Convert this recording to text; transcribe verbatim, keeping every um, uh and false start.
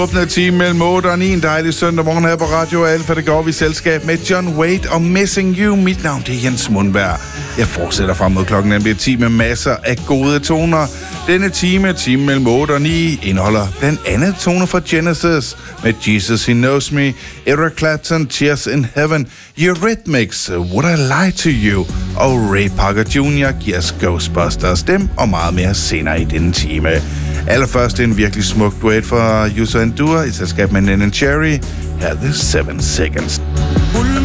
Åbne time mellem otte og ni, en dejlig søndag morgen her på Radio Alfa. Det går vi i selskab med John Waite og Missing You. Mit navn det er Jens Mundberg. Jeg fortsætter frem mod klokken nemlig ti med masser af gode toner. Denne time, time mellem otte og ni, indeholder blandt andet toner fra Genesis med Jesus He Knows Me, Eric Clapton, Tears in Heaven, Eurythmics, Would I Lie to You og Ray Parker junior giver os Ghostbusters, dem og meget mere senere i denne time. Allerførst en virkelig smuk duet fra User Endure i selskab med Nen and Cherry. Her er The Seven Seconds.